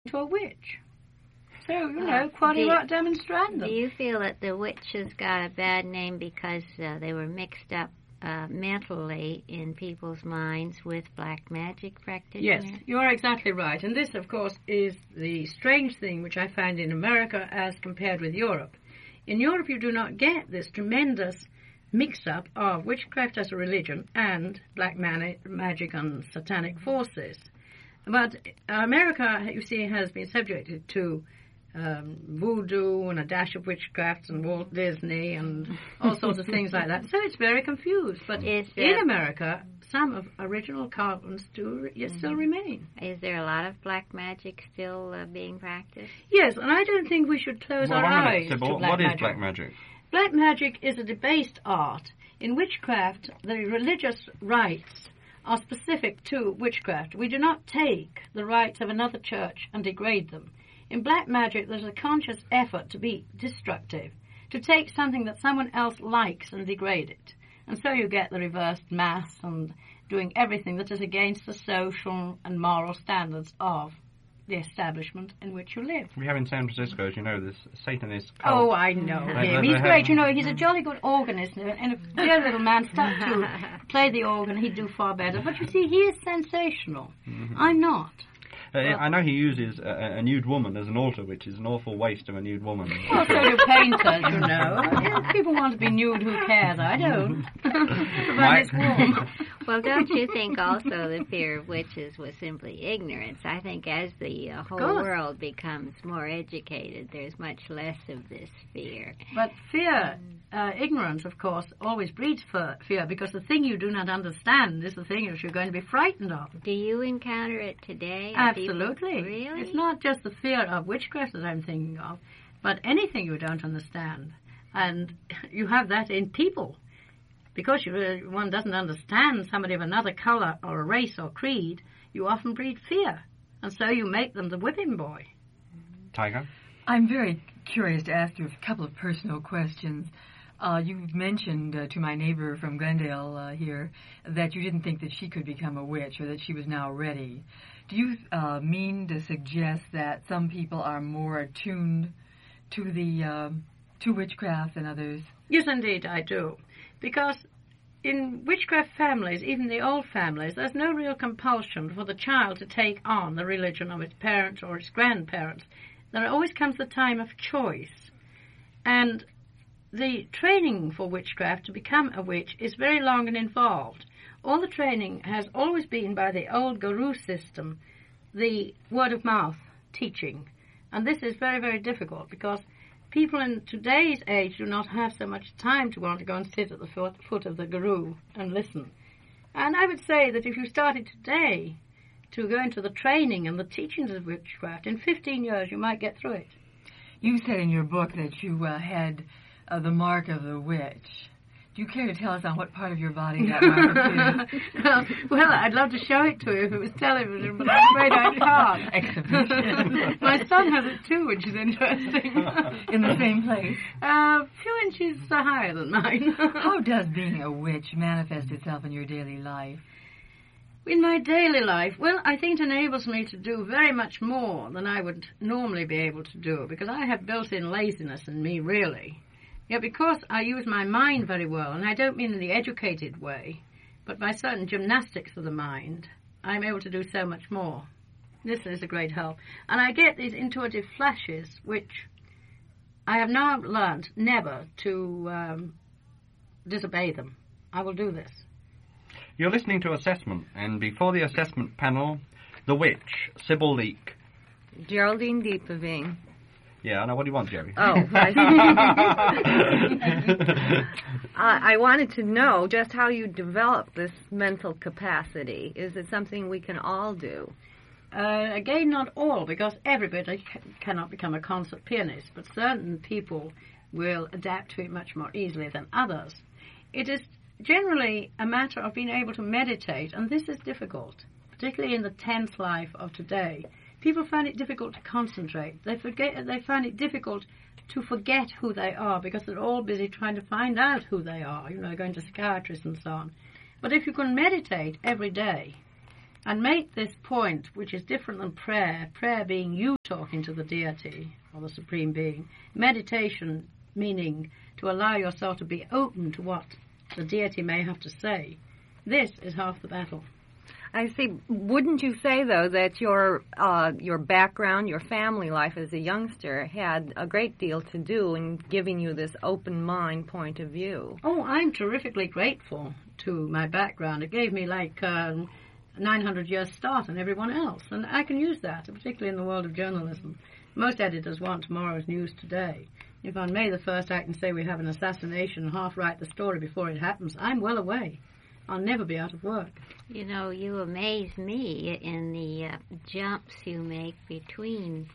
to a witch. So, quod demonstrandum. Do you feel that the witches got a bad name because they were mixed up mentally in people's minds with black magic practitioners? Yes, you are exactly right. And this, of course, is the strange thing which I find in America as compared with Europe. In Europe, you do not get this tremendous mix-up of witchcraft as a religion and black magic and satanic forces. But America, you see, has been subjected to voodoo and a dash of witchcraft and Walt Disney and all sorts of things like that. So it's very confused. But in America, some of original carvings do still remain. Is there a lot of black magic still being practiced? Yes, and I don't think we should close our eyes to black magic. What is black magic? Black magic is a debased art. In witchcraft, the religious rites are specific to witchcraft. We do not take the rites of another church and degrade them. In black magic, there's a conscious effort to be destructive, to take something that someone else likes and degrade it. And so you get the reversed mass and doing everything that is against the social and moral standards of the establishment in which you live. We have in San Francisco, as you know, this Satanist cult. Oh, I know him. He's great. He's a jolly good organist, and if a dear little man stuck to play the organ, he'd do far better. But you see, he is sensational. Mm-hmm. I'm not. I know he uses a nude woman as an altar, which is an awful waste of a nude woman. Well, so do painters, People want to be nude, who cares? I don't. But it's warm. Well, don't you think also the fear of witches was simply ignorance? I think as the whole world becomes more educated, there's much less of this fear. But fear, ignorance, of course, always breeds fear, because the thing you do not understand is the thing that you're going to be frightened of. Do you encounter it today? Absolutely. Really? It's not just the fear of witchcraft that I'm thinking of, but anything you don't understand. And you have that in people. Because one doesn't understand somebody of another colour or a race or creed, you often breed fear. And so you make them the whipping boy. Tiger? I'm very curious to ask you a couple of personal questions. You mentioned to my neighbor from Glendale here that you didn't think that she could become a witch or that she was now ready. Do you mean to suggest that some people are more attuned to witchcraft than others? Yes, indeed, I do. Because in witchcraft families, even the old families, there's no real compulsion for the child to take on the religion of its parents or its grandparents. There always comes the time of choice. And the training for witchcraft to become a witch is very long and involved. All the training has always been by the old guru system, the word-of-mouth teaching. And this is very, very difficult because people in today's age do not have so much time to want to go and sit at the foot of the guru and listen. And I would say that if you started today to go into the training and the teachings of witchcraft, in 15 years you might get through it. You said in your book that you had the mark of the witch. Do you care to tell us on what part of your body that mark is? Well, I'd love to show it to you if it was television, but I'm afraid I can't. Exhibition. My son has it too, which is interesting. In the same place? A few inches higher than mine. How does being a witch manifest itself in your daily life? In my daily life, well, I think it enables me to do very much more than I would normally be able to do, because I have built-in laziness in me, really. Yet because I use my mind very well, and I don't mean in the educated way, but by certain gymnastics of the mind, I'm able to do so much more. This is a great help. And I get these intuitive flashes, which I have now learned never to disobey them. I will do this. You're listening to Assessment, and before the assessment panel, the witch, Sybil Leek. Geraldine Deepaving. Yeah, I know. What do you want, Jerry? Oh, I wanted to know just how you develop this mental capacity. Is it something we can all do? Again, not all, because everybody cannot become a concert pianist, but certain people will adapt to it much more easily than others. It is generally a matter of being able to meditate, and this is difficult, particularly in the tense life of today. People find it difficult to concentrate. They find it difficult to forget who they are because they're all busy trying to find out who they are, going to psychiatrists and so on. But if you can meditate every day, and make this point, which is different than prayer, prayer being you talking to the deity or the Supreme Being, meditation meaning to allow yourself to be open to what the deity may have to say. This is half the battle. I see. Wouldn't you say, though, that your background, your family life as a youngster had a great deal to do in giving you this open mind point of view? Oh, I'm terrifically grateful to my background. It gave me like 900 years start on everyone else, and I can use that, particularly in the world of journalism. Most editors want tomorrow's news today. If on May the 1st I can say we have an assassination and half write the story before it happens, I'm well away. I'll never be out of work. You know, you amaze me in the jumps you make between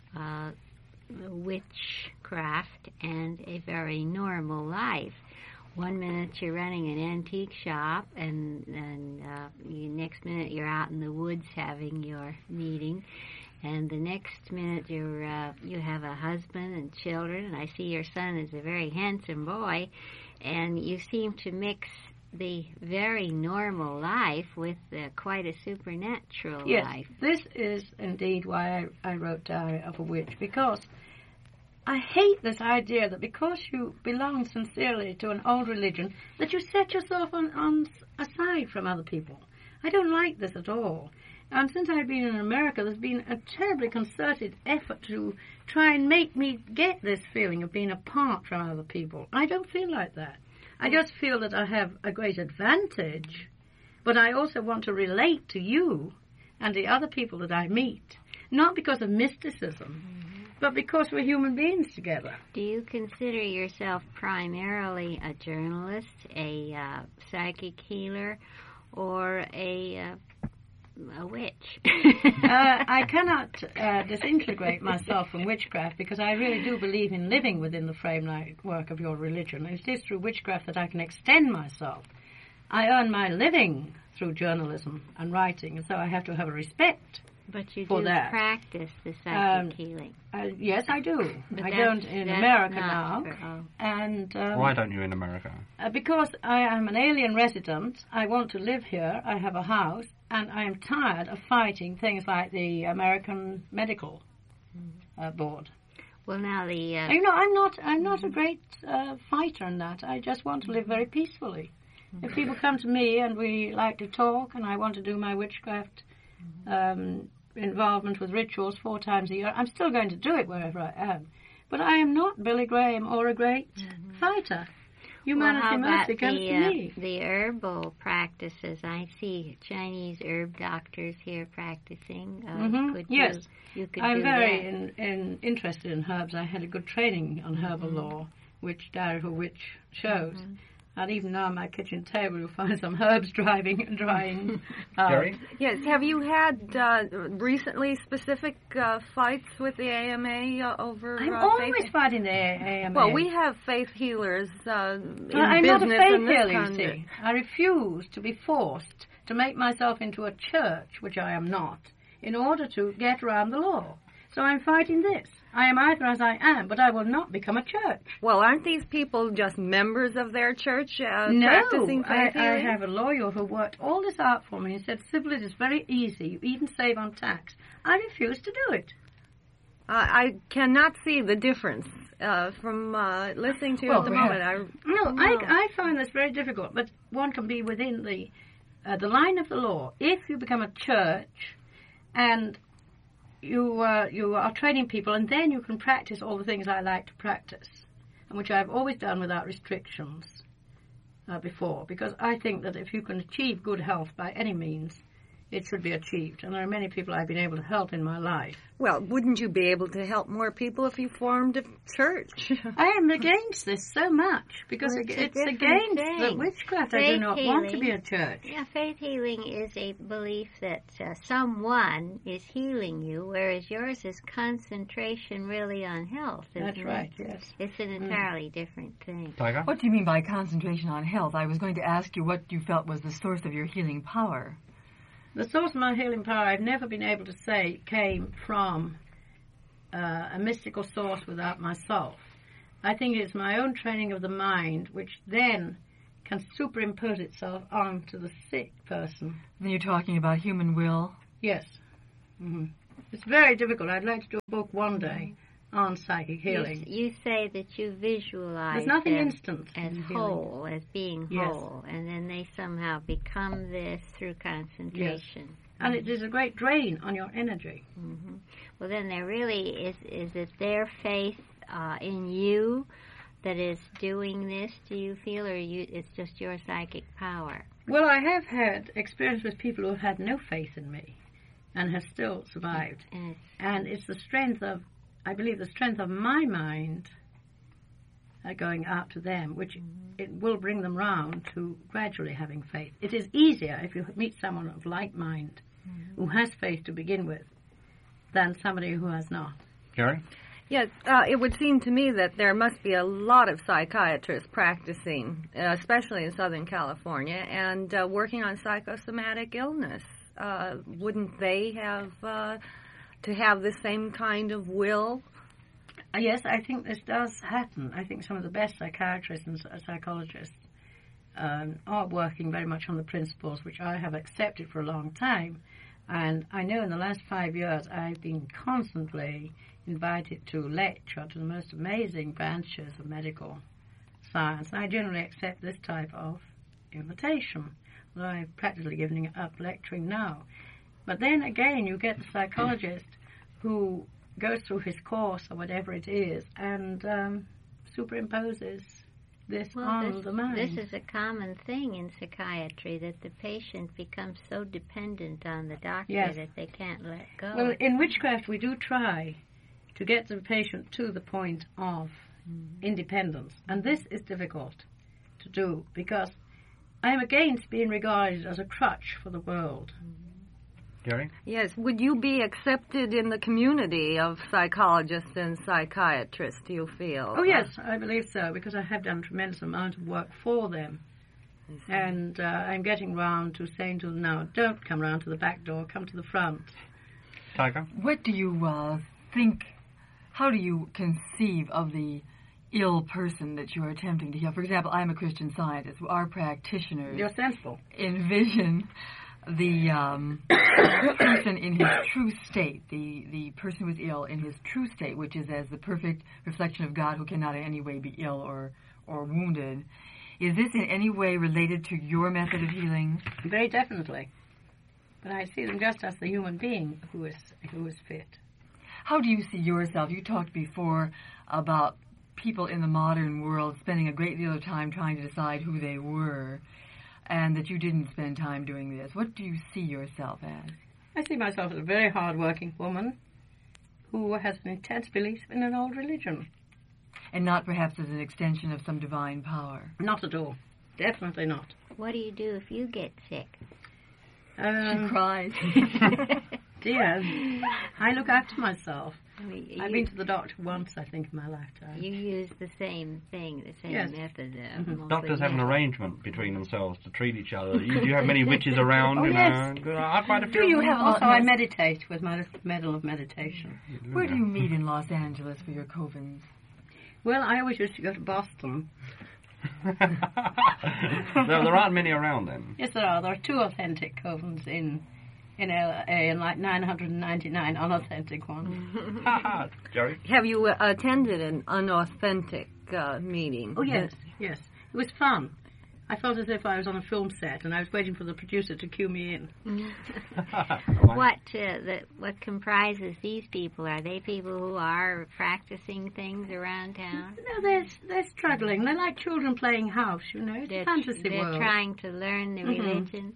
witchcraft and a very normal life. 1 minute you're running an antique shop, and next minute you're out in the woods having your meeting, and the next minute you have a husband and children, and I see your son is a very handsome boy, and you seem to mix the very normal life with quite a supernatural life. This is indeed why I wrote Diary of a Witch, because I hate this idea that because you belong sincerely to an old religion, that you set yourself on aside from other people. I don't like this at all. And since I've been in America, there's been a terribly concerted effort to try and make me get this feeling of being apart from other people. I don't feel like that. I just feel that I have a great advantage, but I also want to relate to you and the other people that I meet, not because of mysticism, but because we're human beings together. Do you consider yourself primarily a journalist, a psychic healer, or a witch? I cannot disintegrate myself from witchcraft, because I really do believe in living within the framework of your religion. It is through witchcraft that I can extend myself. I earn my living through journalism and writing, and so I have to have a respect But you for do that. practice the psychic healing. Yes, I do. But I don't in that's America not now. for- And Why don't you in America? because I am an alien resident, I want to live here, I have a house, and I am tired of fighting things like the American Medical Board. Well, now the... You know, I'm not a great fighter in that. I just want to live very peacefully. If people come to me and we like to talk, and I want to do my witchcraft involvement with rituals 4 times a year, I'm still going to do it wherever I am. But I am not Billy Graham or a great fighter. Humanity well, how about mercy comes to me. the herbal practices? I see Chinese herb doctors here practicing. Could Yes. you could I'm do very that. interested in herbs. I had a good training on herbal law, which Diary of a Witch shows. And even now on my kitchen table you'll find some herbs drying. Jerry? Yes. Have you had recently specific fights with the AMA over I'm always faith? fighting the AMA. Well, we have faith healers in I'm not a business faith in this healer, you country. see. I refuse to be forced to make myself into a church, which I am not, in order to get around the law. So I'm fighting this. I am either as I am, but I will not become a church. Well, aren't these people just members of their church No, practicing faith I healing? have a lawyer who worked all this out for me. He said, Sybil, it is very easy. You even save on tax. I refuse to do it. I cannot see the difference from listening to you at the moment. I find this very difficult, but one can be within the line of the law. If you become a church and you are training people, and then you can practice all the things I like to practice, and which I've always done without restrictions before, because I think that if you can achieve good health by any means, it should be achieved. And there are many people I've been able to help in my life. Well, wouldn't you be able to help more people if you formed a church? I am against this so much, because Well, it's a it's different against thing. the witchcraft. I Faith do not want to healing. be a church. Yeah, faith healing is a belief that someone is healing you, whereas yours is concentration really on health. That's isn't right, it? yes. It's an entirely different thing. Tiger? What do you mean by concentration on health? I was going to ask you what you felt was the source of your healing power. The source of my healing power, I've never been able to say, came from a mystical source without myself. I think it's my own training of the mind, which then can superimpose itself onto the sick person. Then you're talking about human will. Yes. Mm-hmm. It's very difficult. I'd like to do a book one day on psychic healing. You say that you visualize There's nothing them instant as in whole, as being Yes. whole, and then they somehow become this through concentration. And it is a great drain on your energy. Mm-hmm. Well, then there really is it their faith in you that is doing this, do you feel, or it's just your psychic power? Well, I have had experience with people who have had no faith in me and have still survived. And it's the strength of, I believe, the strength of my mind going out to them, which it will bring them round to gradually having faith. It is easier if you meet someone of like mind who has faith to begin with than somebody who has not. Gary? Yes, it would seem to me that there must be a lot of psychiatrists practicing, especially in Southern California, and working on psychosomatic illness. Wouldn't they have to have the same kind of will? Yes, I think this does happen. I think some of the best psychiatrists and psychologists are working very much on the principles which I have accepted for a long time. And I know in the last 5 years I've been constantly invited to lecture to the most amazing branches of medical science. And I generally accept this type of invitation, although I've practically given up lecturing now. But then again, you get the psychologist who goes through his course or whatever it is and superimposes this on the mind. This is a common thing in psychiatry, that the patient becomes so dependent on the doctor that they can't let go. Well, in witchcraft we do try to get the patient to the point of independence, and this is difficult to do because I am against being regarded as a crutch for the world. Gary? Yes. Would you be accepted in the community of psychologists and psychiatrists, do you feel? Oh, yes, I believe so, because I have done a tremendous amount of work for them. And I'm getting round to saying to them now, don't come round to the back door, come to the front. Tiger? What do you think, how do you conceive of the ill person that you are attempting to heal? For example, I'm a Christian Scientist. Our practitioners You're sensible. envision the person in his true state, the person who is ill in his true state, which is as the perfect reflection of God who cannot in any way be ill or wounded. Is this in any way related to your method of healing? Very definitely. But I see them just as the human being who is fit. How do you see yourself? You talked before about people in the modern world spending a great deal of time trying to decide who they were, and that you didn't spend time doing this. What do you see yourself as? I see myself as a very hard-working woman who has an intense belief in an old religion. And not perhaps as an extension of some divine power? Not at all. Definitely not. What do you do if you get sick? She cries. Dear, I look after myself. I mean, I've been to the doctor once, I think, in my lifetime. You use the same thing, the same Yes. method. Doctors have an arrangement between themselves to treat each other. Do you have many witches around? Oh, you yes. know? I've quite a few. Do you have Also, I meditate with my medal of meditation. Where do you meet in Los Angeles for your covens? Well, I always used to go to Boston. there aren't many around then. Yes, there are. There are 2 authentic covens in LA and like 999 unauthentic ones. Jerry? Have you attended an unauthentic meeting? Oh, yes, yes. It was fun. I felt as if I was on a film set and I was waiting for the producer to cue me in. What comprises these people? Are they people who are practicing things around town? No, they're struggling. They're like children playing house, you know. It's a fantasy world. They're trying to learn the religion.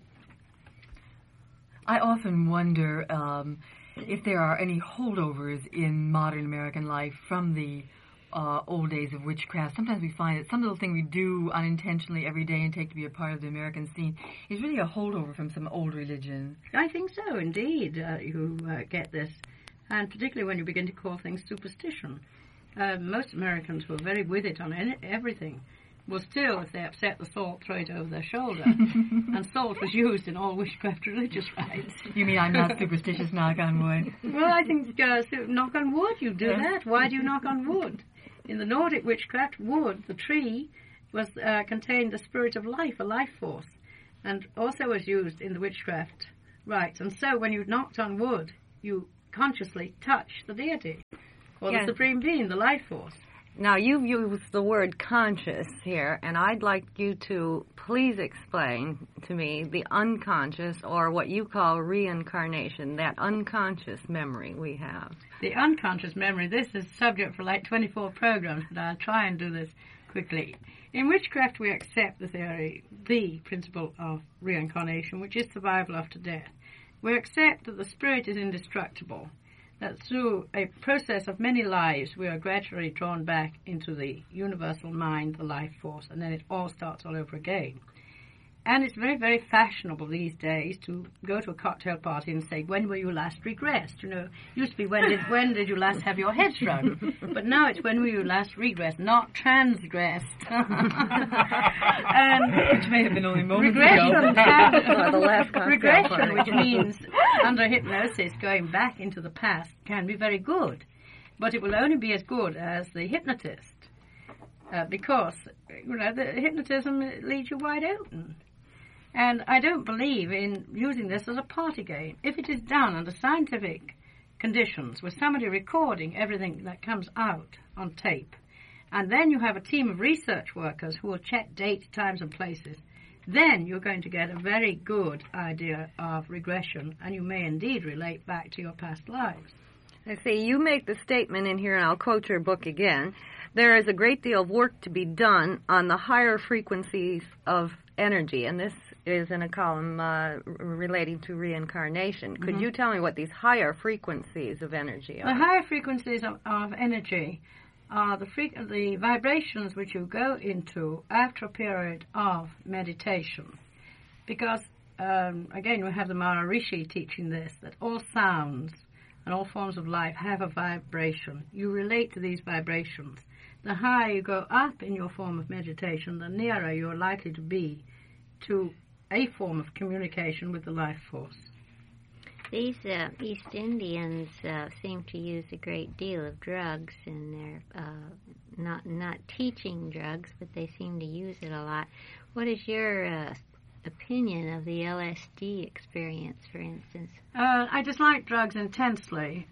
I often wonder if there are any holdovers in modern American life from the old days of witchcraft. Sometimes we find that some little thing we do unintentionally every day and take to be a part of the American scene is really a holdover from some old religion. I think so, indeed. You get this. And particularly when you begin to call things superstition. Most Americans who are very with it on everything will still, if they upset the salt, throw it over their shoulder. And salt was used in all witchcraft religious rites. You mean I'm not superstitious, knock on wood? Well, I think, knock on wood, you do that. Why do you knock on wood? In the Nordic witchcraft, wood, the tree, was contained the spirit of life, a life force, and also was used in the witchcraft rites. And so when you knocked on wood, you consciously touched the deity, or the supreme being, the life force. Now, you've used the word conscious here, and I'd like you to please explain to me the unconscious, or what you call reincarnation, that unconscious memory we have. The unconscious memory, this is subject for like 24 programs, but I'll try and do this quickly. In witchcraft, we accept the theory, the principle of reincarnation, which is survival after death. We accept that the spirit is indestructible, that through a process of many lives, we are gradually drawn back into the universal mind, the life force, and then it all starts all over again. And it's very, very fashionable these days to go to a cocktail party and say, when were you last regressed? You know, it used to be, when did you last have your head shrunk? But now it's when were you last regressed, not transgressed. And which may have been only moments regression ago. The last cocktail regression, party. which means under hypnosis going back into the past, can be very good. But it will only be as good as the hypnotist. Because, you know, the hypnotism leaves you wide open. And I don't believe in using this as a party game. If it is done under scientific conditions, with somebody recording everything that comes out on tape, and then you have a team of research workers who will check dates, times, and places, then you're going to get a very good idea of regression, and you may indeed relate back to your past lives. I see, you make the statement in here, and I'll quote your book again, there is a great deal of work to be done on the higher frequencies of energy, and this is in a column relating to reincarnation. Could you tell me what these higher frequencies of energy are? The higher frequencies of energy are the vibrations which you go into after a period of meditation. Because, again, we have the Maharishi teaching this, that all sounds and all forms of life have a vibration. You relate to these vibrations. The higher you go up in your form of meditation, the nearer you're likely to be to a form of communication with the life force. These East Indians seem to use a great deal of drugs, and they're not teaching drugs, but they seem to use it a lot. What is your opinion of the LSD experience, for instance? I dislike drugs intensely.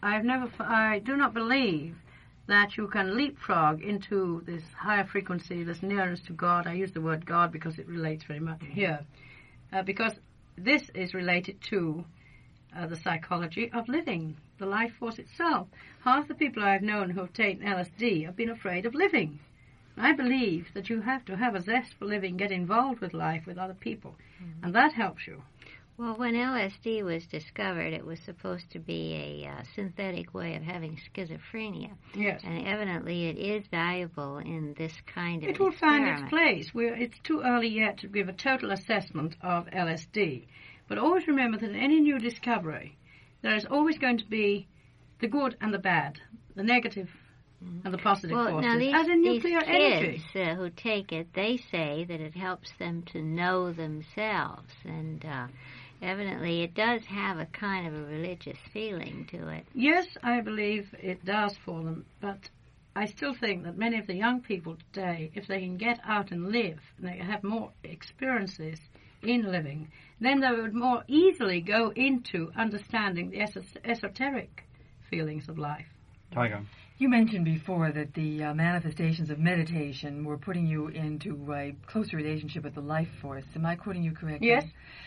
I do not believe that you can leapfrog into this higher frequency, this nearness to God. I use the word God because it relates very much here. Because this is related to the psychology of living, the life force itself. Half the people I've known who have taken LSD have been afraid of living. I believe that you have to have a zest for living, get involved with life, with other people, and that helps you. Well, when LSD was discovered, it was supposed to be a synthetic way of having schizophrenia. Yes. And evidently it is valuable in this kind of It will experiment. find its place. It's too early yet to give a total assessment of LSD. But always remember that in any new discovery, there is always going to be the good and the bad, the negative and the positive forces, now as in nuclear kids energy. Who take it, they say that it helps them to know themselves, and evidently it does have a kind of a religious feeling to it. Yes, I believe it does for them, but I still think that many of the young people today, if they can get out and live, and they have more experiences in living, then they would more easily go into understanding the esoteric feelings of life. Tiger. You mentioned before that the manifestations of meditation were putting you into a closer relationship with the life force. Am I quoting you correctly? Yes.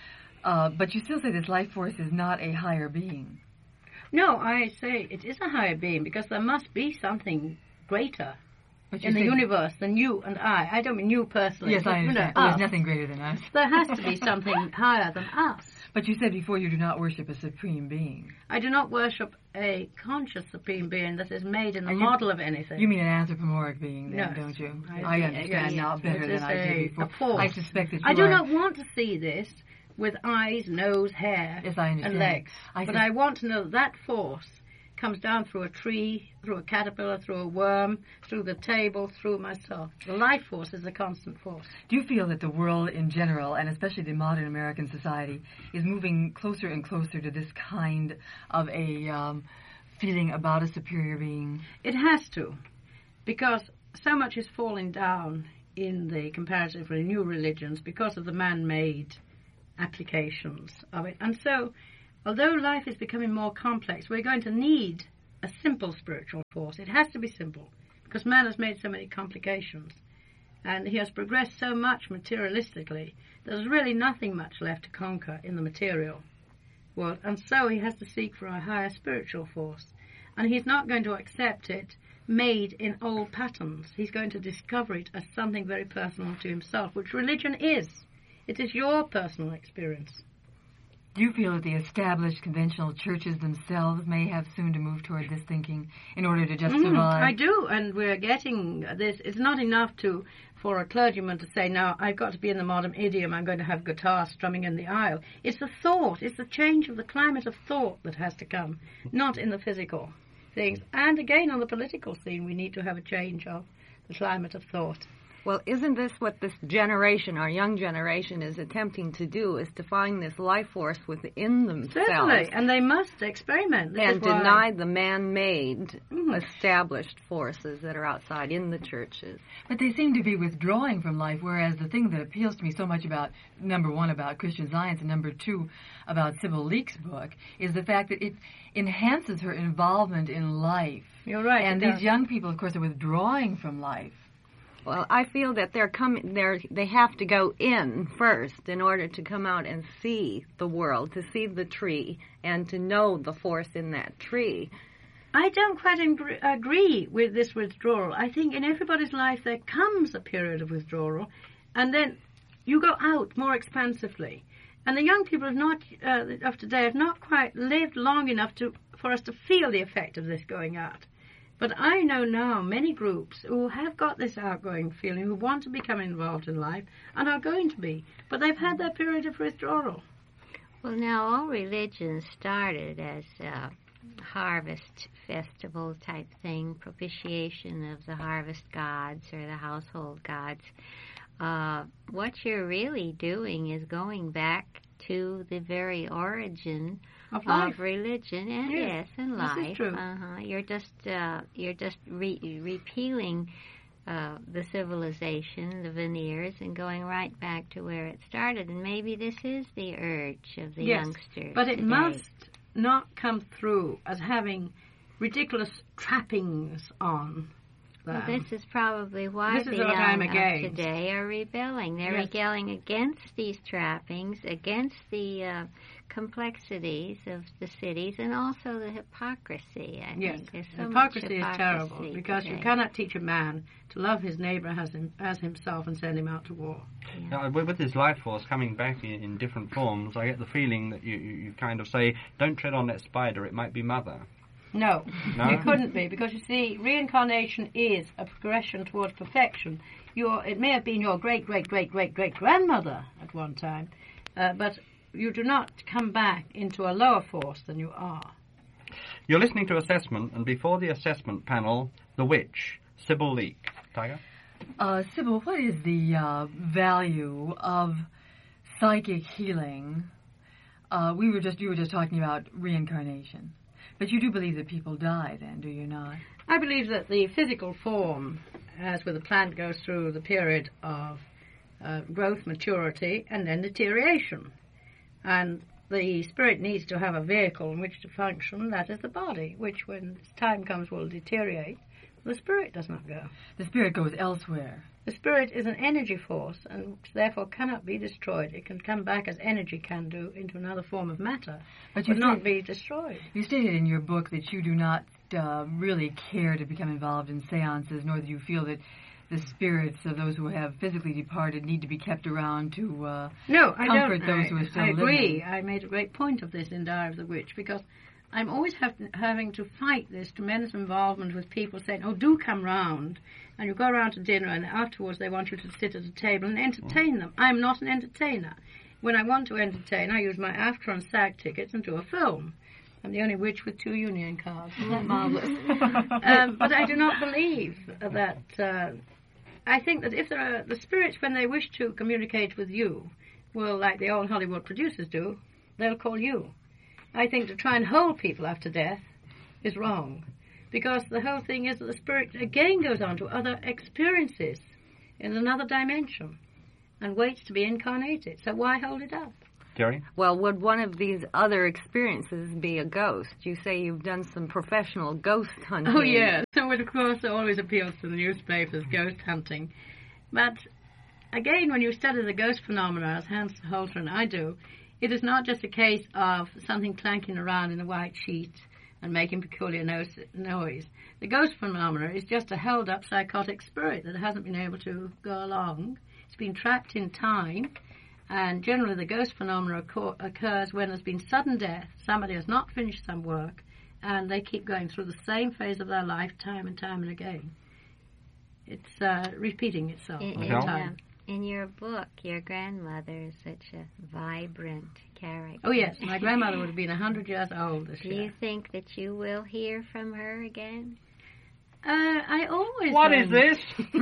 But you still say this life force is not a higher being. No, I say it is a higher being because there must be something greater But you in the say- universe than you and I. I don't mean you personally. Yes, but, I understand. us. There's nothing greater than us. There has to be something higher than us. But you said before you do not worship a supreme being. I do not worship a conscious supreme being that is made in the And you- model of anything. You mean an anthropomorphic being, then, Yes. don't you? I I see. understand Yes. now better It than is I did a before. force. I suspect that you I do are- not want to see this with eyes, nose, hair, Yes, I understand. and legs. I But sus- I want to know that force comes down through a tree, through a caterpillar, through a worm, through the table, through myself. The life force is a constant force. Do you feel that the world in general, and especially the modern American society, is moving closer and closer to this kind of a feeling about a superior being? It has to, because so much is falling down in the comparatively new religions because of the man-made applications of it. And so, although life is becoming more complex, we're going to need a simple spiritual force. It has to be simple, because man has made so many complications. And he has progressed so much materialistically, there's really nothing much left to conquer in the material world. And so he has to seek for a higher spiritual force. And he's not going to accept it made in old patterns. He's going to discover it as something very personal to himself, which religion is. It is your personal experience. Do you feel that the established conventional churches themselves may have soon to move toward this thinking in order to just survive? I do, and we're getting this. It's not enough for a clergyman to say, now, I've got to be in the modern idiom, I'm going to have guitar strumming in the aisle. It's the thought, it's the change of the climate of thought that has to come, not in the physical things. And again, on the political scene, we need to have a change of the climate of thought. Well, isn't this what this generation, our young generation, is attempting to do, is to find this life force within themselves? Certainly, and they must experiment. And deny the man-made established forces that are outside in the churches. But they seem to be withdrawing from life, whereas the thing that appeals to me so much about, number one, about Christian Science, and number two, about Sybil Leek's book, is the fact that it enhances her involvement in life. You're right. And these young people, of course, are withdrawing from life. Well, I feel that they have to go in first in order to come out and see the world, to see the tree, and to know the force in that tree. I don't quite agree with this withdrawal. I think in everybody's life there comes a period of withdrawal, and then you go out more expansively. And the young people of today have not quite lived long enough for us to feel the effect of this going out. But I know now many groups who have got this outgoing feeling, who want to become involved in life, and are going to be. But they've had their period of withdrawal. Well, now, all religions started as a harvest festival type thing, propitiation of the harvest gods or the household gods. What you're really doing is going back to the very origin of religion, and yes, and life. This is true. You're just repealing the civilization, the veneers, and going right back to where it started. And maybe this is the urge of the youngsters. But it today. must not come through as having ridiculous trappings on. Well, this is probably why the young of today are rebelling. They're rebelling against these trappings, against the complexities of the cities, and also the hypocrisy, I think. There's so hypocrisy much is terrible, because today. you cannot teach a man to love his neighbour as himself and send him out to war. Yeah. With this life force coming back in different forms, I get the feeling that you kind of say, don't tread on that spider, it might be Mother. No, it couldn't be, because you see, reincarnation is a progression towards perfection. It may have been your great-great-great-great-great-grandmother at one time, but you do not come back into a lower force than you are. You're listening to Assessment, and before the assessment panel, the witch, Sybil Leek. Tiger? Sybil, what is the value of psychic healing? You were just talking about reincarnation. But you do believe that people die then, do you not? I believe that the physical form, as with a plant, goes through the period of growth, maturity, and then deterioration. And the spirit needs to have a vehicle in which to function, that is the body, which when time comes will deteriorate. The spirit does not go. The spirit goes elsewhere. The spirit is an energy force and therefore cannot be destroyed. It can come back as energy can do into another form of matter, but not be destroyed. You stated in your book that you do not really care to become involved in seances, nor do you feel that the spirits of those who have physically departed need to be kept around to comfort those who are still living. I agree. I made a great point of this in Diary of the Witch, because I'm always having to fight this tremendous involvement with people saying, oh, do come round. And you go around to dinner, and afterwards they want you to sit at a table and entertain them. I'm not an entertainer. When I want to entertain, I use my AFTRA and SAG tickets and do a film. I'm the only witch with 2 union cards. Isn't that marvellous? But I do not believe that... I think that if there are the spirits, when they wish to communicate with you, will, like the old Hollywood producers do, they'll call you. I think to try and hold people after death is wrong, because the whole thing is that the spirit again goes on to other experiences, in another dimension and waits to be incarnated. So why hold it up? Jerry? Well, would one of these other experiences be a ghost? You say you've done some professional ghost hunting. Oh, yes. So it, of course, always appeals to the newspapers, ghost hunting. But, again, when you study the ghost phenomena, as Hans Holter and I do, it is not just a case of something clanking around in a white sheet and making peculiar noise. The ghost phenomena is just a held-up psychotic spirit that hasn't been able to go along. It's been trapped in time. And generally the ghost phenomena occurs when there's been sudden death, somebody has not finished some work, and they keep going through the same phase of their life time and time and again. It's repeating itself all the time. In your book, your grandmother is such a vibrant character. Oh, yes. My grandmother would have been 100 years old this year. Do you think that you will hear from her again? I always... What is this?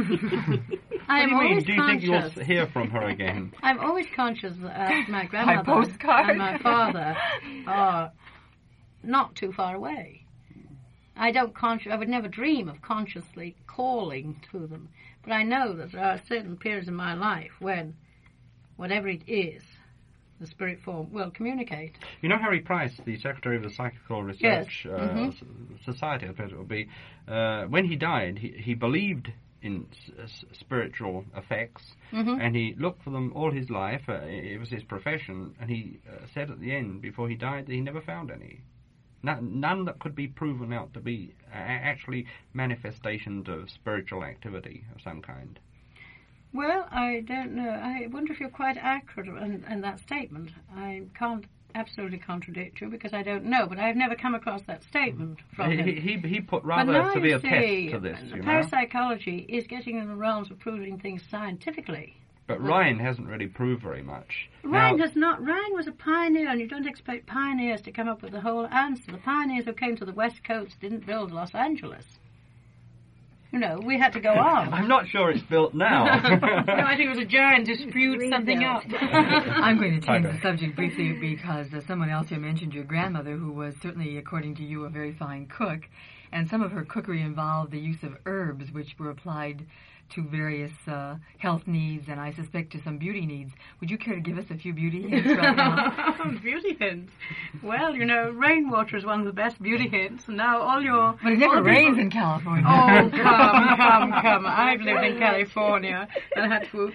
I am always do you think conscious. you'll hear from her again? I'm always conscious that my grandmother postcard. and my father are not too far away. I would never dream of consciously calling to them, but I know that there are certain periods in my life when, whatever it is, the spirit form will communicate. You know Harry Price, the Secretary of the Psychical Research Society, I suppose it will be, when he died, he believed in spiritual effects, and he looked for them all his life. It was his profession, and he said at the end, before he died, that he never found any. None that could be proven out to be actually manifestations of spiritual activity of some kind. Well, I don't know. I wonder if you're quite accurate in that statement. I can't absolutely contradict you because I don't know, but I've never come across that statement from him. He put rather severe tests to this, you know. Parapsychology is getting in the realms of proving things scientifically. But Ryan hasn't really proved very much. Ryan was a pioneer, and you don't expect pioneers to come up with the whole answer. The pioneers who came to the West Coast didn't build Los Angeles. You know, we had to go on. I'm not sure it's built now. No, I think it was a giant dispute something up. I'm going to change the subject briefly because someone else here mentioned your grandmother, who was certainly, according to you, a very fine cook. And some of her cookery involved the use of herbs, which were applied to various health needs and I suspect to some beauty needs. Would you care to give us a few beauty hints right now? Beauty hints? Well, you know, rainwater is one of the best beauty hints. Now all your... But it never rains in California. Oh, come. I've lived in California and had to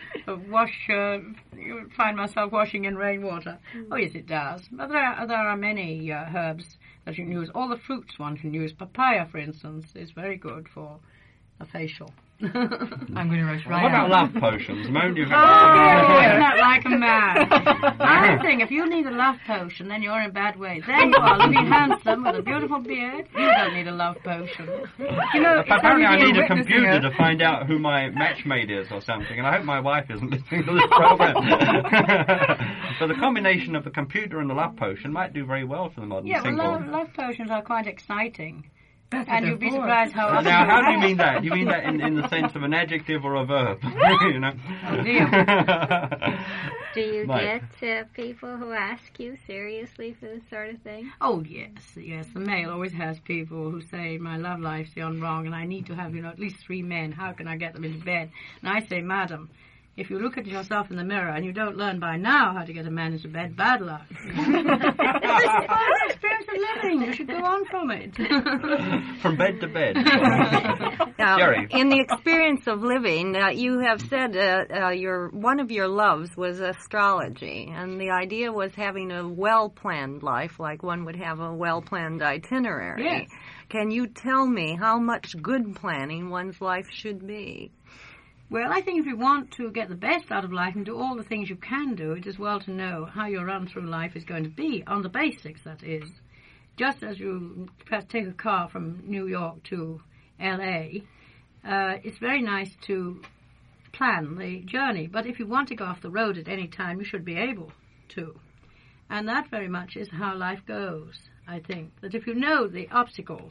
find myself washing in rainwater. Oh, yes, it does. But there are many herbs that you can use. All the fruits one can use. Papaya, for instance, is very good for a facial. I'm going to rush right What out. about love potions? Isn't that like a man? I think if you need a love potion, then you're in bad way. There you are, looking handsome with a beautiful beard. You don't need a love potion. You know, apparently I need a computer to find out who my matchmate is or something, and I hope my wife isn't listening to this program. So the combination of the computer and the love potion might do very well for the modern single. Well, love potions are quite exciting. That's and you'd be surprised how often... Now, how do you mean that? You mean that in the sense of an adjective or a verb? You know? Oh, dear. Do you get people who ask you seriously for this sort of thing? Oh, yes. The mail always has people who say, my love life's gone wrong and I need to have, at least 3 men. How can I get them into bed? And I say, madam, if you look at yourself in the mirror and you don't learn by now how to get a man into bed, bad luck. It's part of the experience of living. You should go on from it. From bed to bed. Now, Jerry. in the experience of living, you have said one of your loves was astrology, and the idea was having a well-planned life, like one would have a well-planned itinerary. Yes. Can you tell me how much good planning one's life should be? Well, I think if you want to get the best out of life and do all the things you can do, it is well to know how your run through life is going to be, on the basics, that is. Just as you perhaps take a car from New York to L.A., it's very nice to plan the journey. But if you want to go off the road at any time, you should be able to. And that very much is how life goes, I think. That if you know the obstacles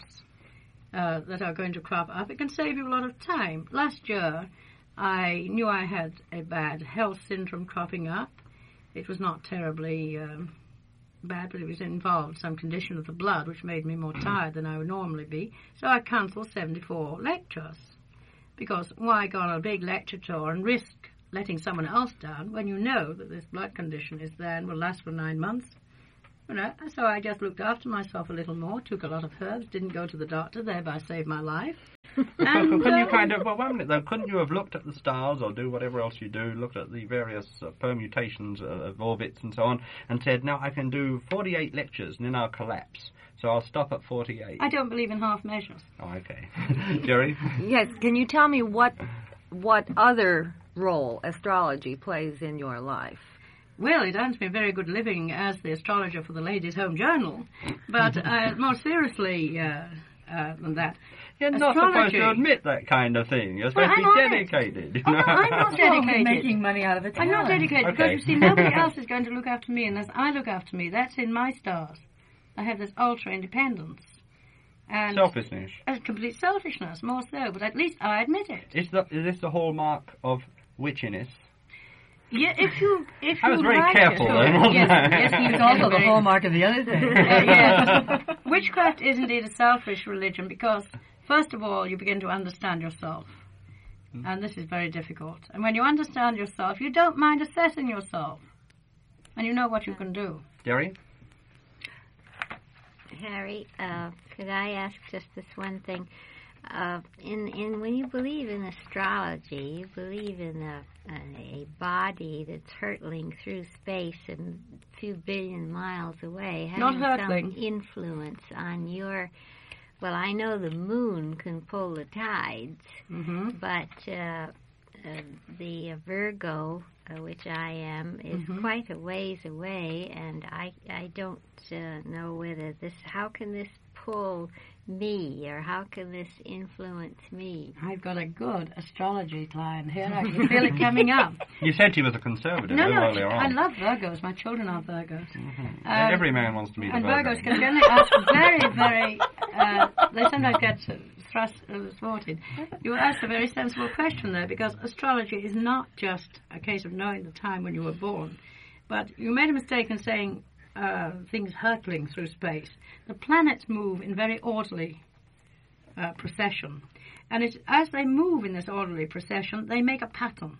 that are going to crop up, it can save you a lot of time. Last year, I knew I had a bad health syndrome cropping up. It was not terribly bad, but it involved some condition of the blood, which made me more tired than I would normally be. So I cancelled 74 lectures. Because why go on a big lecture tour and risk letting someone else down when you know that this blood condition is there and will last for 9 months? You know, so I just looked after myself a little more, took a lot of herbs, didn't go to the doctor, thereby saved my life. And, couldn't you kind of, well, wait a minute though, couldn't you have looked at the stars or do whatever else you do, looked at the various permutations of orbits and so on, and said, now I can do 48 lectures and then I'll collapse, so I'll stop at 48? I don't believe in half measures. Oh, okay. Jerry? Yes, can you tell me what other role astrology plays in your life? Well, it earns me a very good living as the astrologer for the Ladies' Home Journal, but more seriously than that. You're not supposed to admit that kind of thing. You're supposed to be dedicated. Oh, no, I'm not dedicated. Making money out of it. I'm not dedicated because, you see, nobody else is going to look after me unless I look after me. That's in my stars. I have this ultra-independence. And selfishness. Complete selfishness, more so, but at least I admit it. Is this the hallmark of witchiness? Yeah, if you I was very like careful it, then, wasn't I? Yes, It's also the hallmark of the other thing. Yes. Witchcraft is indeed a selfish religion because, first of all, you begin to understand yourself. And this is very difficult. And when you understand yourself, you don't mind assessing yourself. And you know what you can do. Jerry? Harry, could I ask just this one thing? In when you believe in astrology, you believe in a body that's hurtling through space and a few billion miles away, having some influence on your. Well, I know the moon can pull the tides, but the Virgo, which I am, is quite a ways away, and I don't know whether this. How can this pull me, or how can this influence me? I've got a good astrology client here. I can feel it coming up. You said he was a conservative earlier on. I love Virgos. My children are Virgos. Every man wants to meet a Virgo. And Virgos can generally ask very, very... they sometimes get thwarted. You asked a very sensible question there, because astrology is not just a case of knowing the time when you were born. But you made a mistake in saying things hurtling through space. The planets move in very orderly procession. And as they move in this orderly procession, they make a pattern.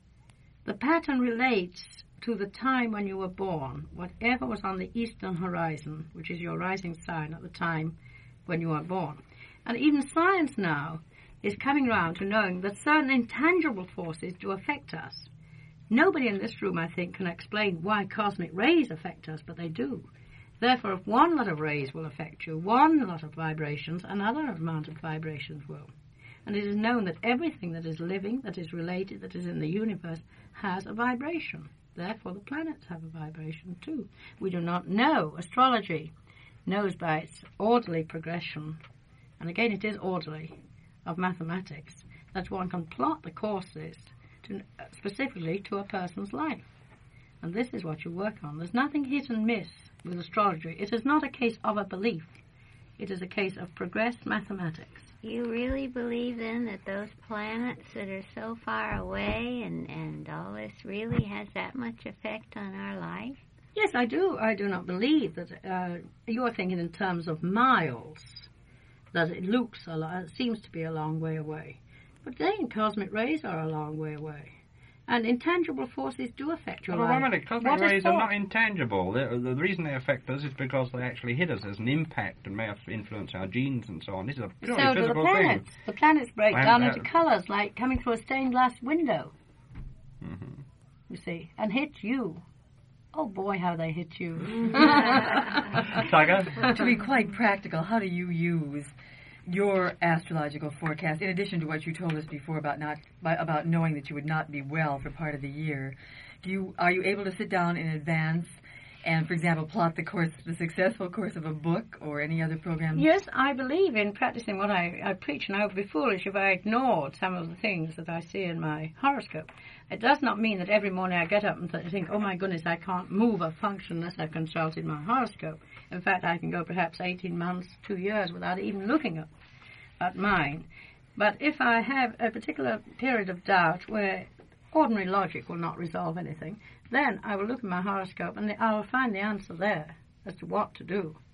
The pattern relates to the time when you were born, whatever was on the eastern horizon, which is your rising sign at the time when you are born. And even science now is coming round to knowing that certain intangible forces do affect us. Nobody in this room, I think, can explain why cosmic rays affect us, but they do. Therefore, if one lot of rays will affect you, one lot of vibrations, another amount of vibrations will. And it is known that everything that is living, that is related, that is in the universe, has a vibration. Therefore, the planets have a vibration too. We do not know. Astrology knows by its orderly progression, and again it is orderly, of mathematics, that one can plot the courses specifically to a person's life. And this is what you work on. There's nothing hit and miss with astrology. It is not a case of a belief. It is a case of progressed mathematics. You really believe, then, that those planets that are so far away and all this really has that much effect on our life? Yes, I do. I do not believe that you're thinking in terms of miles, that it looks seems to be a long way away. But then cosmic rays are a long way away. And intangible forces do affect your life. Well, wait a minute. Cosmic rays are not intangible. The reason they affect us is because they actually hit us as an impact and may influence our genes and so on. This is a purely physical the planets. thing. The planets break down into colours, like coming through a stained glass window. You see, and hit you. Oh boy, how they hit you. Tiger? To be quite practical, how do you use your astrological forecast, in addition to what you told us before about knowing that you would not be well for part of the year? Are you able to sit down in advance and, for example, plot the successful course of a book or any other program? Yes, I believe in practicing what I preach, and I would be foolish if I ignored some of the things that I see in my horoscope. It does not mean that every morning I get up and think, oh my goodness, I can't move or function unless I've consulted my horoscope. In fact, I can go perhaps 18 months, 2 years without even looking at mine. But if I have a particular period of doubt where ordinary logic will not resolve anything, then I will look at my horoscope and I will find the answer there as to what to do.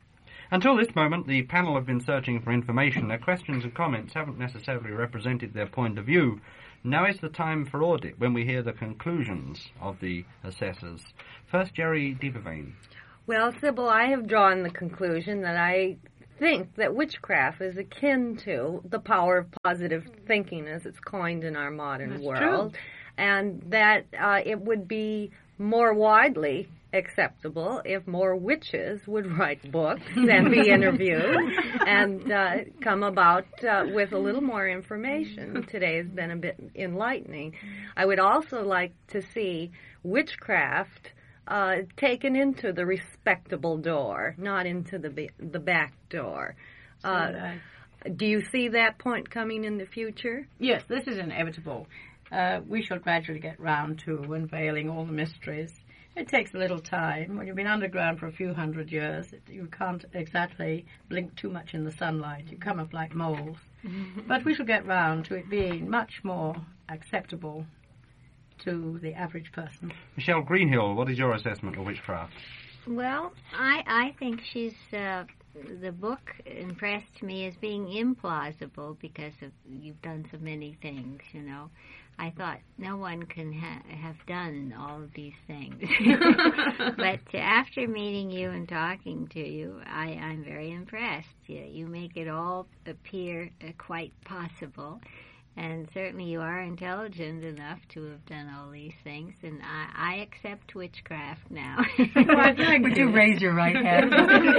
Until this moment, the panel have been searching for information. Their questions and comments haven't necessarily represented their point of view. Now is the time for audit, when we hear the conclusions of the assessors. First, Jerry Deavervane. Well, Sybil, I have drawn the conclusion that I think that witchcraft is akin to the power of positive thinking as it's coined in our modern world, and that it would be more widely acceptable if more witches would write books and be interviewed and come about with a little more information. Today has been a bit enlightening. I would also like to see witchcraft taken into the respectable door, not into the back door. Do you see that point coming in the future? Yes, this is inevitable. We shall gradually get round to unveiling all the mysteries. It takes a little time. When you've been underground for a few hundred years, you can't exactly blink too much in the sunlight. You come up like moles. But we shall get round to it being much more acceptable to the average person. Michelle Greenhill, what is your assessment of witchcraft? Well, I think she's... the book impressed me as being implausible because you've done so many things, you know. I thought no one can have done all of these things. But after meeting you and talking to you, I'm very impressed. You make it all appear quite possible. And certainly you are intelligent enough to have done all these things, and I accept witchcraft now. Would you raise your right hand?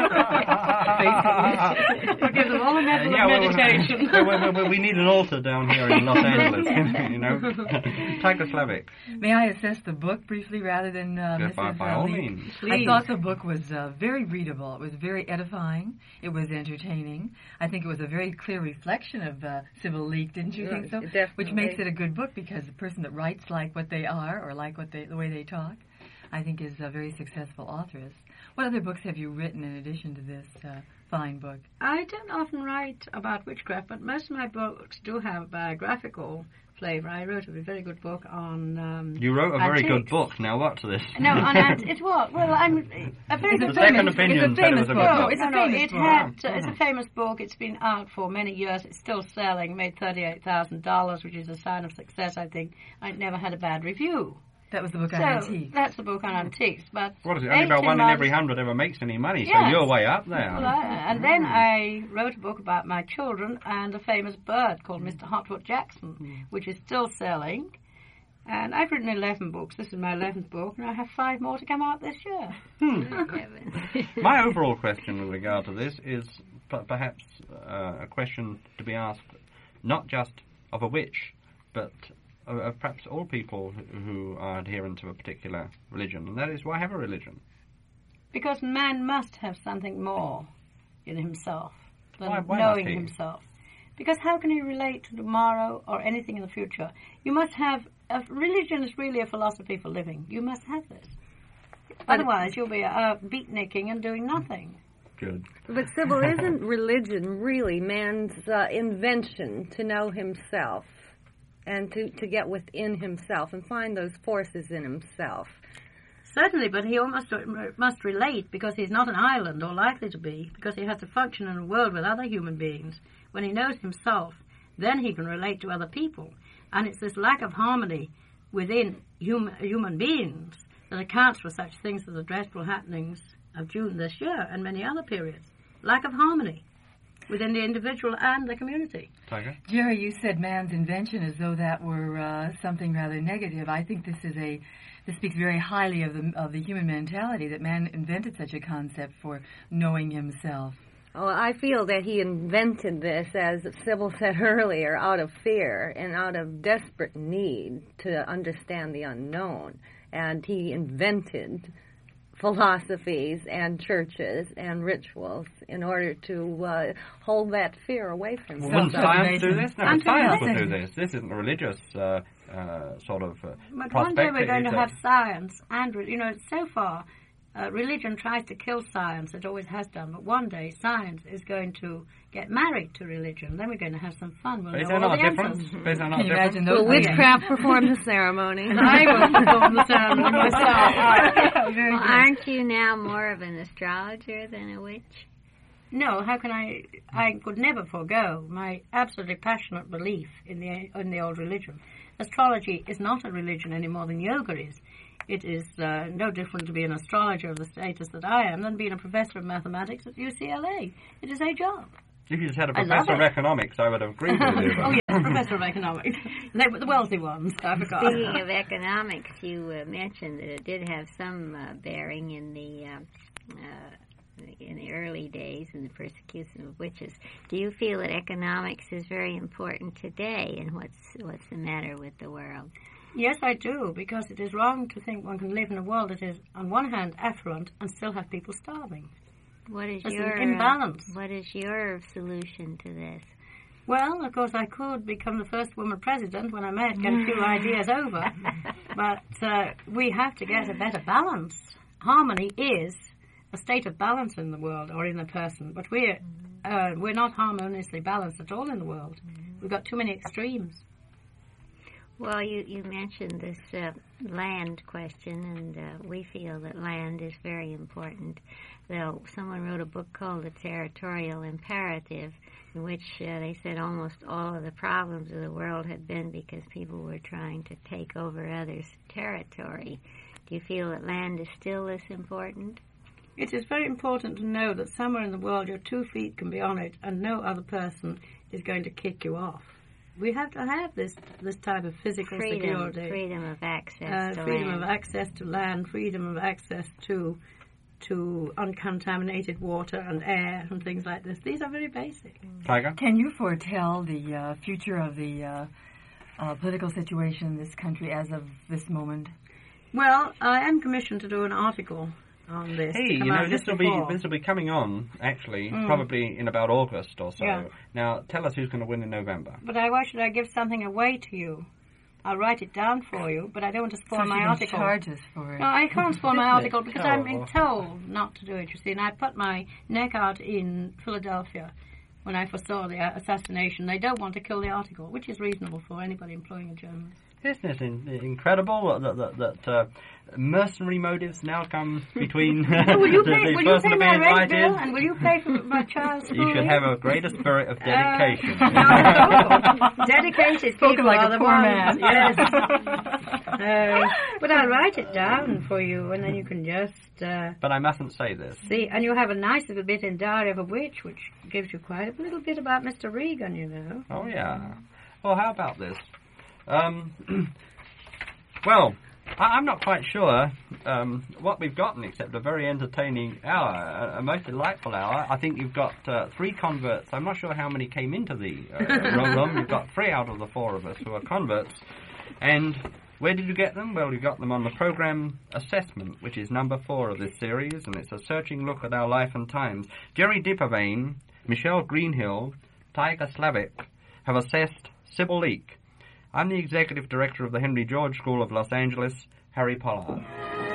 We'll give them all a medal of meditation. We need an altar down here in Los Angeles, you know. Tiger Slavic. May I assess the book briefly rather than Mrs. By all Lee? means. I thought the book was very readable. It was very edifying. It was entertaining. I think it was a very clear reflection of Sybil Leek, didn't you think so? Definitely. Which makes it a good book because the person that writes like what they are or like the way they talk, I think is a very successful authoress. What other books have you written in addition to this fine book? I don't often write about witchcraft, but most of my books do have biographical flavour. I wrote a very good book on You wrote a very antiques. good book. Now what's this? No, on it was. Well, I'm a very The good second book. opinion said it was a good No, book. It's a no, famous it book. had. It's a famous book. It's been out for many years. It's still selling. Made $38,000, which is a sign of success. I think I never had a bad review. That was the book on So antiques. that's the book on antiques. But What is it? Only about 18 1 in every months- 100 ever makes any money, so Yes. you're way up there. Well, and then I wrote a book about my children and a famous bird called Mr. Hotfoot Jackson, which is still selling. And I've written 11 books. This is my 11th book, and I have 5 more to come out this year. My overall question with regard to this is perhaps a question to be asked not just of a witch, but of perhaps all people who are adherent to a particular religion, and that is, why have a religion? Because man must have something more in himself than Why must knowing he? himself. Because how can he relate to tomorrow or anything in the future? You must have... religion is really a philosophy for living. You must have this. Otherwise, you'll be beatnicking and doing nothing. Good. But Sybil, isn't religion really man's invention to know himself and to get within himself and find those forces in himself? Certainly, but he must relate because he's not an island or likely to be, because he has to function in a world with other human beings. When he knows himself, then he can relate to other people. And it's this lack of harmony within human beings that accounts for such things as the dreadful happenings of June this year and many other periods. Lack of harmony within the individual and the community. Tiger? Jerry, you said man's invention as though that were something rather negative. I think this speaks very highly of the human mentality, that man invented such a concept for knowing himself. Oh, I feel that he invented this, as Sybil said earlier, out of fear and out of desperate need to understand the unknown. And he invented philosophies and churches and rituals in order to hold that fear away from him. Wouldn't science do this? No, And science to- would do this. This isn't a religious sort of But prospect. one day we're going It's to a- have science and, so far, religion tries to kill science. It always has done. But one day science is going to get married to religion. Then we're going to have some fun. We'll Is know there all not the a difference? answers. Is there not Can a you imagine difference? those? Will witchcraft perform the ceremony? And I will perform the ceremony myself. Very Well, good. aren't you now more of an astrologer than a witch? No, how can I? I could never forego my absolutely passionate belief in the old religion. Astrology is not a religion any more than yoga is. It is no different to be an astrologer of the status that I am than being a professor of mathematics at UCLA. It is a job. If you just had a professor of economics, I would have agreed with you. Oh, yes, professor of economics. They were the wealthy ones, I forgot. Speaking of economics, you mentioned that it did have some bearing in the early days in the persecution of witches. Do you feel that economics is very important today, and what's the matter with the world? Yes, I do, because it is wrong to think one can live in a world that is, on one hand, affluent and still have people starving. There's an imbalance. What is your solution to this? Well, of course, I could become the first woman president when I might get a few ideas over, but we have to get a better balance. Harmony is a state of balance in the world or in a person, but we're not harmoniously balanced at all in the world. We've got too many extremes. Well, you mentioned this land question, and we feel that land is very important. Though someone wrote a book called The Territorial Imperative, in which they said almost all of the problems of the world had been because people were trying to take over others' territory. Do you feel that land is still this important? It is very important to know that somewhere in the world your 2 feet can be on it and no other person is going to kick you off. We have to have this type of physical security. Freedom of access to freedom land. of access to land, freedom of access to uncontaminated water and air and things like this. These are very basic. Tiger? Can you foretell the future of the political situation in this country as of this moment? Well, I am commissioned to do an article on this. Hey, this will be coming on, actually, probably in about August or so. Yeah. Now, tell us who's going to win in November. But why should I give something away to you? I'll write it down for you, but I don't want to spoil my article. Charge us for it. No, I can't spoil my article because I'm being told not to do it, you see. And I put my neck out in Philadelphia when I foresaw the assassination. They don't want to kill the article, which is reasonable for anybody employing a journalist. Isn't it incredible that mercenary motives now come between Will you the pay person to be my rent invited? bill, and will you pay for my child's schooling? You should have a greater spirit of dedication. Dedicated Spoken people like are a the poor ones. man. Yes. But I'll write it down for you, and then you can just... But I mustn't say this. See, and you'll have a nice little bit in Diary of a Witch, which gives you quite a little bit about Mr. Regan, you know. Oh, yeah. Well, how about this? Well, I'm not quite sure what we've gotten except a very entertaining hour, a most delightful hour. I think you've got 3 converts. I'm not sure how many came into the room. You've got 3 out of the 4 of us who are converts. And where did you get them? Well, you got them on the program Assessment, which is number 4 of this series, and it's a searching look at our life and times. Jerry Dippervane, Michelle Greenhill, Tiger Slavic have assessed Sybil Leek. I'm the Executive Director of the Henry George School of Los Angeles, Harry Pollard.